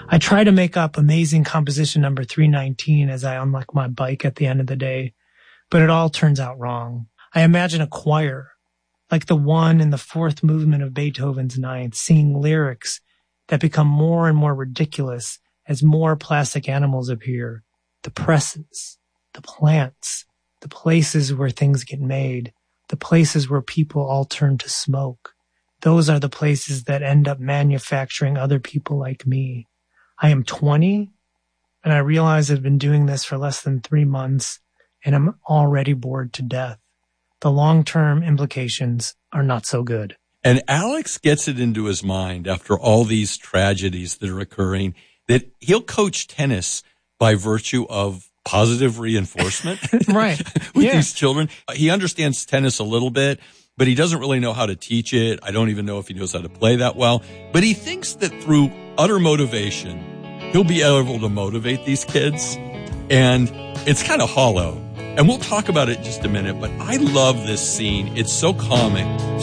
I try to make up amazing composition number 319 as I unlock my bike at the end of the day, but it all turns out wrong. I imagine a choir, like the one in the fourth movement of Beethoven's Ninth, singing lyrics that become more and more ridiculous as more plastic animals appear. The presses, the plants, the places where things get made, the places where people all turn to smoke. Those are the places that end up manufacturing other people like me. I am 20, and I realize I've been doing this for less than 3 months, and I'm already bored to death. The long-term implications are not so good. And Alex gets it into his mind after all these tragedies that are occurring that he'll coach tennis by virtue of positive reinforcement. Right. With these children. He understands tennis a little bit, but he doesn't really know how to teach it. I don't even know if he knows how to play that well. But he thinks that through utter motivation, he'll be able to motivate these kids. And it's kind of hollow. And we'll talk about it in just a minute, but I love this scene. It's so comic.